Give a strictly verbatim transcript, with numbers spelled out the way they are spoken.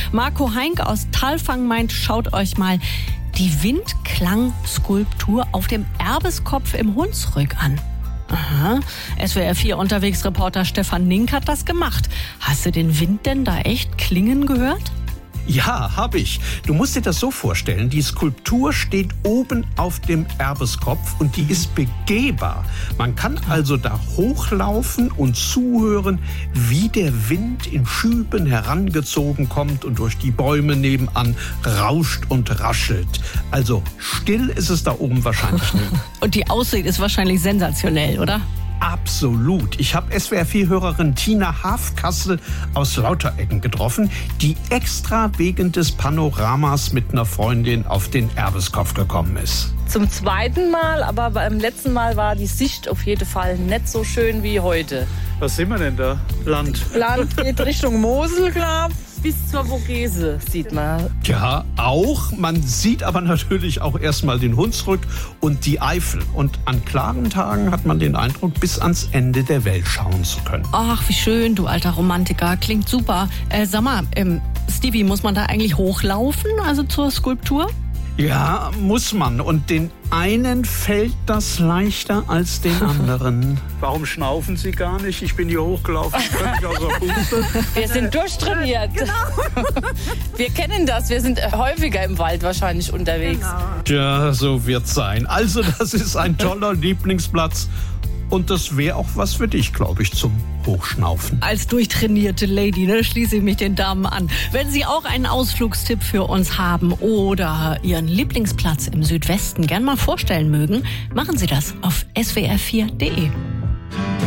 Marco Heink aus Thalfang meint, schaut euch mal die Windklangskulptur auf dem Erbeskopf im Hunsrück an. Aha. S W R vier Unterwegsreporter Stefan Nink hat das gemacht. Hast du den Wind denn da echt klingen gehört? Ja, habe ich. Du musst dir das so vorstellen, die Skulptur steht oben auf dem Erbeskopf und die ist begehbar. Man kann also da hochlaufen und zuhören, wie der Wind in Schüben herangezogen kommt und durch die Bäume nebenan rauscht und raschelt. Also still ist es da oben wahrscheinlich nicht. Und die Aussicht ist wahrscheinlich sensationell, oder? Absolut. Ich habe S W R vier-Hörerin Tina Hafkassel aus Lauterecken getroffen, die extra wegen des Panoramas mit einer Freundin auf den Erbeskopf gekommen ist. Zum zweiten Mal, aber beim letzten Mal war die Sicht auf jeden Fall nicht so schön wie heute. Was sehen wir denn da? Land. Land geht Richtung Mosel, glaub. Bis zur Vogese sieht man. Ja, auch. Man sieht aber natürlich auch erstmal den Hunsrück und die Eifel. Und an klaren Tagen hat man den Eindruck, bis ans Ende der Welt schauen zu können. Ach, wie schön, du alter Romantiker. Klingt super. Äh, sag mal, ähm, Stevie, muss man da eigentlich hochlaufen, also zur Skulptur? Ja, muss man. Und den einen fällt das leichter als den anderen. Warum schnaufen Sie gar nicht? Ich bin hier hochgelaufen, völlig außer Puste. Wir sind durchtrainiert. Genau. Wir kennen das. Wir sind häufiger im Wald wahrscheinlich unterwegs. Genau. Tja, so wird's sein. Also, das ist ein toller Lieblingsplatz. Und das wäre auch was für dich, glaube ich, zum Hochschnaufen. Als durchtrainierte Lady, ne, schließe ich mich den Damen an. Wenn Sie auch einen Ausflugstipp für uns haben oder Ihren Lieblingsplatz im Südwesten gern mal vorstellen mögen, machen Sie das auf s w r vier punkt de.